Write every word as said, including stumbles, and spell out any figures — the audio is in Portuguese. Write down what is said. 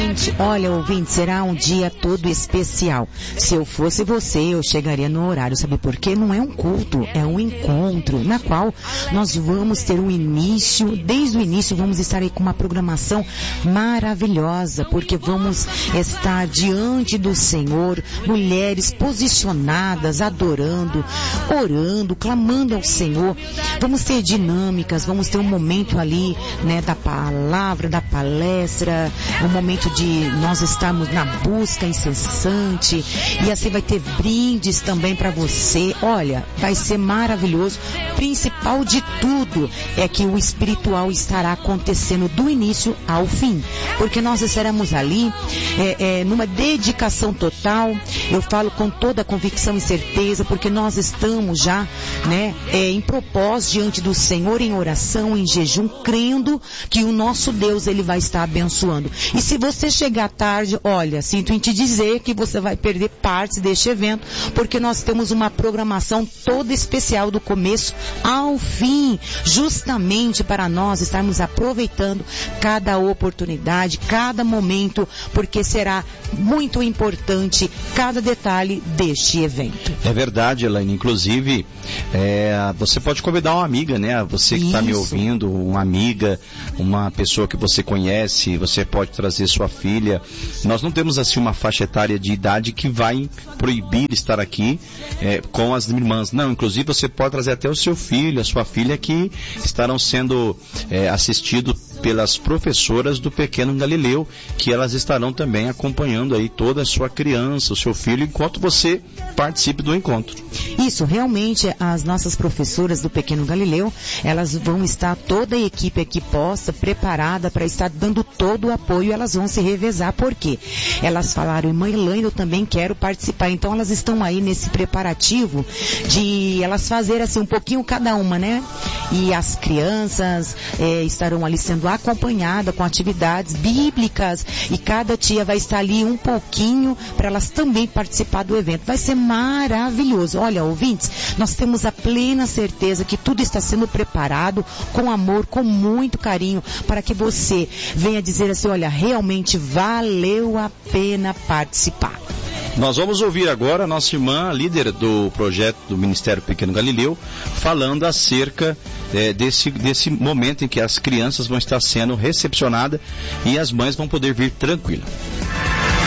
Gente, olha, ouvinte, será um dia todo especial. Se eu fosse você, eu chegaria no horário, sabe por quê? Não é um culto, é um encontro, na qual nós vamos ter um início, desde o início vamos estar aí com uma programação maravilhosa, porque vamos estar diante do Senhor, mulheres posicionadas, adorando, orando, clamando ao Senhor. Vamos ter dinâmicas, vamos ter um momento ali, né, da palavra, da palestra, um momento de nós estarmos na busca incessante, e assim vai ter brindes também para você. Olha, vai ser maravilhoso. Principal de tudo é que o espiritual estará acontecendo do início ao fim, porque nós estaremos ali é, é, numa dedicação total. Eu falo com toda a convicção e certeza, porque nós estamos já, né, é, em propósito diante do Senhor, em oração, em jejum, crendo que o nosso Deus, Ele vai estar abençoando. E se você chegar tarde, olha, sinto em te dizer que você vai perder partes deste evento, porque nós temos uma programação toda especial do começo ao fim, justamente para nós estarmos aproveitando cada oportunidade, cada momento, porque será muito importante cada detalhe deste evento. É verdade, Elaine. Inclusive, é, você pode convidar uma amiga, né? Você que está me ouvindo, uma amiga, uma pessoa que você conhece, você pode trazer sua filha. Nós não temos assim uma faixa etária de idade que vai proibir estar aqui é, com as irmãs. Não, inclusive você pode trazer até o seu filho, a sua filha, que estarão sendo é, assistidos pelas professoras do Pequeno Galileu, que elas estarão também acompanhando aí toda a sua criança, o seu filho, enquanto você participe do encontro. Isso, realmente, as nossas professoras do Pequeno Galileu, elas vão estar, toda a equipe aqui posta, preparada para estar dando todo o apoio. Elas vão se revezar, por quê? Elas falaram, irmã Elaine, eu também quero participar. Então elas estão aí nesse preparativo de elas fazerem assim um pouquinho cada uma, né? E as crianças é, estarão ali sendo acompanhadas com atividades bíblicas, e cada tia vai estar ali um pouquinho para elas também participar do evento. Vai ser maravilhoso. Olha, ouvintes, nós temos a plena certeza que tudo está sendo preparado com amor, com muito carinho, para que você venha dizer assim, olha, realmente valeu a pena participar. Nós vamos ouvir agora a nossa irmã, líder do projeto do Ministério Pequeno Galileu, falando acerca é, desse, desse momento em que as crianças vão estar sendo recepcionadas e as mães vão poder vir tranquilas.